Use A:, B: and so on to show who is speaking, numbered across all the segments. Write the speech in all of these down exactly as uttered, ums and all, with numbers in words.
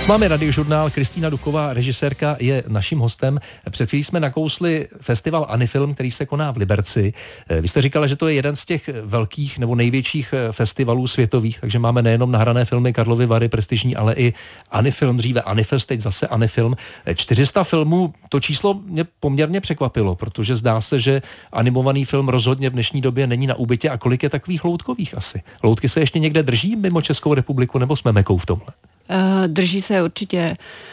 A: máme radiožurnál. Kristýna Duková, režisérka, je naším hostem. Před chvílí jsme nakousli festival Anifilm, který se koná v Liberci. Vy jste říkala, že to je jeden z těch velkých nebo největších festivalů světových, takže máme nejenom nahrané filmy Karlovy Vary prestižní, ale i Anifilm, dříve Anifest, teď zase Anifilm. čtyři sta filmů, to číslo mě poměrně překvapilo, protože zdá se, že animovaný film rozhodně v dnešní době není na úbytě. A kolik je takových loutkových asi? Loutky se ještě někde drží mimo Českou republiku, nebo jsme mekou v tomhle?
B: Uh, drží se určitě,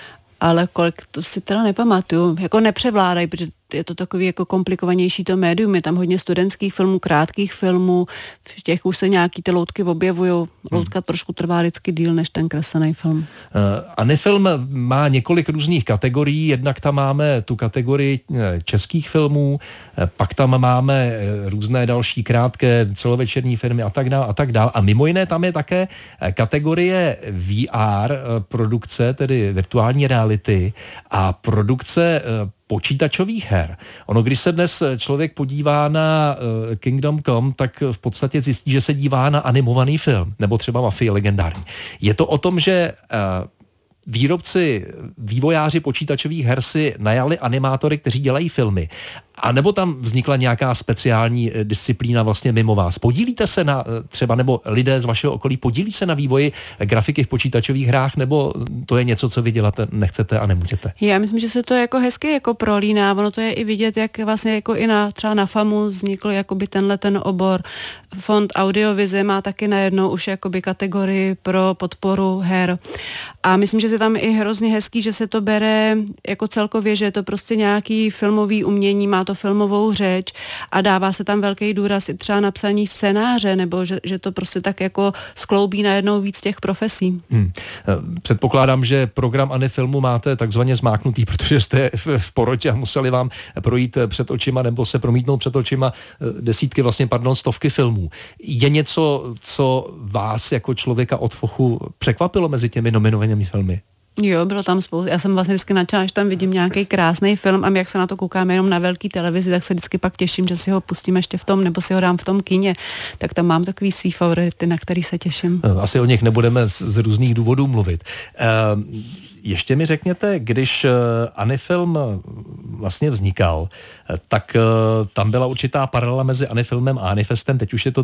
B: ale kolik, to si teda nepamatuju. Jako nepřevládají, protože je to takový jako komplikovanější to médium, je tam hodně studentských filmů, krátkých filmů, v těch už se nějaký ty loutky objevujou. Loutka hmm. trošku trvá vždycky díl než ten kreslený film. Uh,
A: Anifilm má několik různých kategorií, jednak tam máme tu kategorii českých filmů, pak tam máme různé další krátké celovečerní filmy a tak dále a tak dále. A mimo jiné tam je také kategorie V R produkce, tedy virtuální reality a produkce počítačových her. Ono, když se dnes člověk podívá na uh, Kingdom Come, tak v podstatě zjistí, že se dívá na animovaný film, nebo třeba Mafii legendární. Je to o tom, že uh, výrobci, vývojáři počítačových her si najali animátory, kteří dělají filmy. A nebo tam vznikla nějaká speciální disciplína vlastně mimo vás? Podílíte se na třeba, nebo lidé z vašeho okolí podílí se na vývoji grafiky v počítačových hrách, nebo to je něco, co vy dělat nechcete a nemůžete?
B: Já myslím, že se to jako hezky jako prolíná. Ono to je i vidět, jak vlastně jako i na, třeba na FAMu vznikl jakoby tenhle ten obor. Fond Audiovize má taky najednou už jakoby kategorii pro podporu her. A myslím, že se tam i hrozně hezký, že se to bere jako celkově, že je to prostě nějaký filmový umění, má to filmovou řeč a dává se tam velký důraz i třeba na psaní scénáře, nebo že, že to prostě tak jako skloubí najednou víc těch profesí. Hmm.
A: Předpokládám, že program Anifilmu máte takzvaně zmáknutý, protože jste v, v porotě a museli vám projít před očima nebo se promítnout před očima desítky, vlastně pardon, stovky filmů. Je něco, co vás jako člověka od fochu překvapilo mezi těmi nominovanými filmy?
B: Jo, bylo tam spoustu. Já jsem vlastně vždycky nadšená, že tam vidím nějaký krásný film a jak se na to koukáme jenom na velký televizi, tak se vždycky pak těším, že si ho pustím ještě v tom, nebo si ho dám v tom kině. Tak tam mám takový svý favority, na který se těším. Asi
A: o nich nebudeme z, z různých důvodů mluvit. Uh, ještě mi řekněte, když uh, Anifilm vlastně vznikal, tak uh, tam byla určitá paralela mezi Anifilmem a Anifestem, teď už je to